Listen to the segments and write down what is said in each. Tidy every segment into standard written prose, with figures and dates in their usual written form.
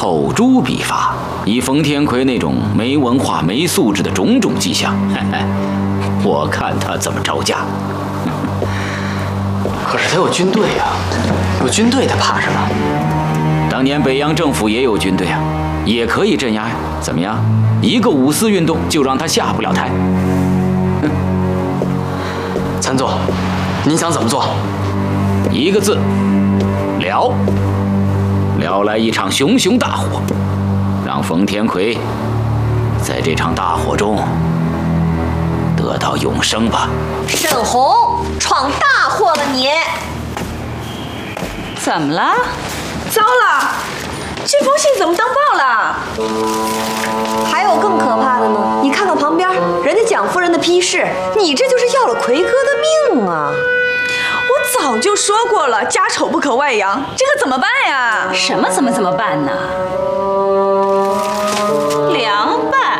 口诛笔伐，以冯天魁那种没文化、没素质的种种迹象，我看他怎么招架。 可是他有军队啊，有军队他怕什么？ 当年北洋政府也有军队啊，也可以镇压呀。怎么样？一个五四运动就让他下不了台。 参座，您想怎么做？ 一个字，燎。燎来一场熊熊大火，让冯天魁在这场大火中得到永生吧。 沈红，闯大祸了你！ 怎么了？ 糟了，这封信怎么登报了？ 还有更可怕的呢，你看看旁边，人家蒋夫人的批示，你这就是要了奎哥的命啊！ 我早就说过了，家丑不可外扬，这可怎么办呀？ 什么怎么办呢？凉拌。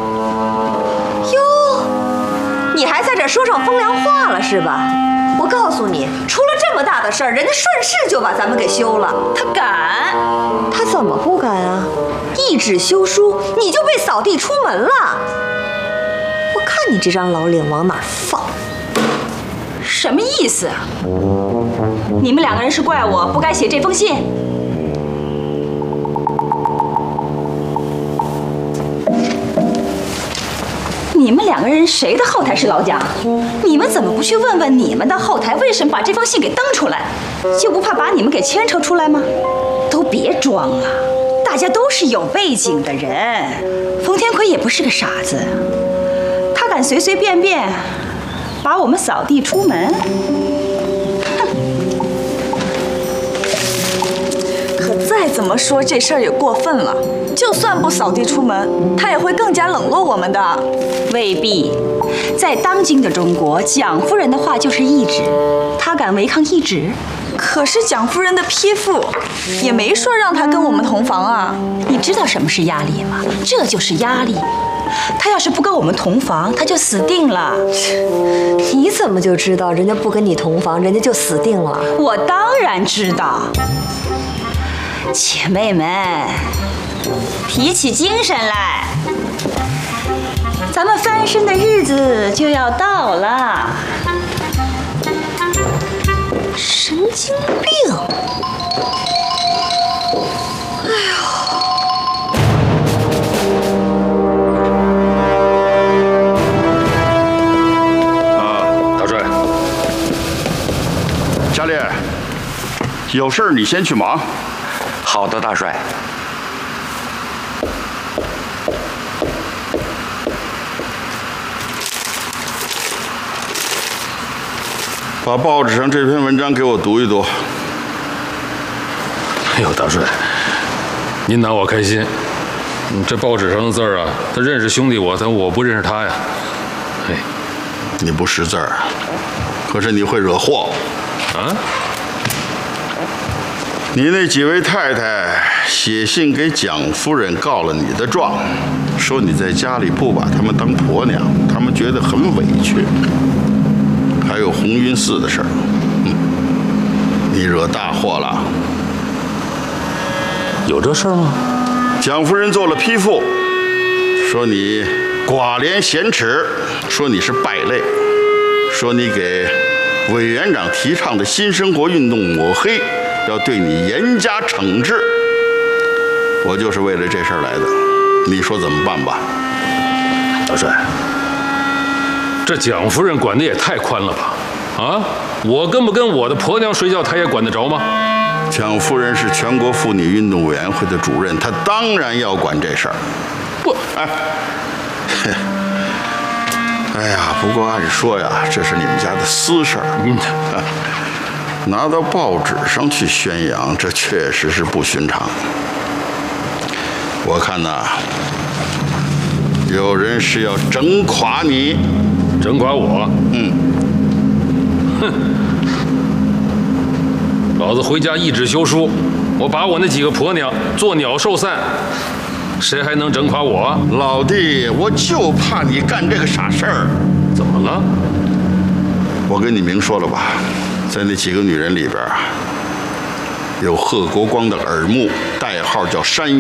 哟，你还在这说上风凉话了是吧？我告诉你，出了这么大的事儿，人家顺势就把咱们给休了。 他敢？ 他怎么不敢啊？一纸休书，你就被扫地出门了。我看你这张老脸往哪儿放？ 什么意思啊？你们两个人是怪我不该写这封信？你们两个人谁的后台是老蒋？你们怎么不去问问你们的后台为什么把这封信给登出来？就不怕把你们给牵扯出来吗？都别装了，大家都是有背景的人。冯天魁也不是个傻子，他敢随随便便把我们扫地出门？ 可再怎么说，这事儿也过分了。就算不扫地出门，他也会更加冷落我们的。 未必，在当今的中国，蒋夫人的话就是懿旨，她敢违抗懿旨？ 可是蒋夫人的批复也没说让他跟我们同房啊。 你知道什么是压力吗？这就是压力。他要是不跟我们同房，他就死定了。 你怎么就知道人家不跟你同房，人家就死定了？ 我当然知道。姐妹们，提起精神来，咱们翻身的日子就要到了。 神经病！哎呦！ 大帅，家烈，有事儿你先去忙。 好的，大帅。 把报纸上这篇文章给我读一读。 哎呦，大帅，您拿我开心。这报纸上的字儿啊，他认识兄弟我，但我不认识他呀。哎， 你不识字儿，可是你会惹祸。 啊？ 你那几位太太写信给蒋夫人告了你的状，说你在家里不把她们当婆娘，她们觉得很委屈。还有红云寺的事儿，你惹大祸了。 有这事儿吗？ 蒋夫人做了批复，说你寡廉鲜耻，说你是败类，说你给委员长提倡的新生活运动抹黑，要对你严加惩治。我就是为了这事儿来的，你说怎么办吧？ 大帅，这蒋夫人管的也太宽了吧？啊，我跟不跟我的婆娘睡觉，她也管得着吗？ 蒋夫人是全国妇女运动委员会的主任，她当然要管这事儿。 不， 哎呀，不过按说呀，这是你们家的私事儿。拿到报纸上去宣扬，这确实是不寻常。我看呐，有人是要整垮你， 整垮我。哼，老子回家一纸休书，我把我那几个婆娘做鸟兽散，谁还能整垮我？ 老弟，我就怕你干这个傻事儿。 怎么了？ 我跟你明说了吧，在那几个女人里边，有贺国光的耳目，代号叫山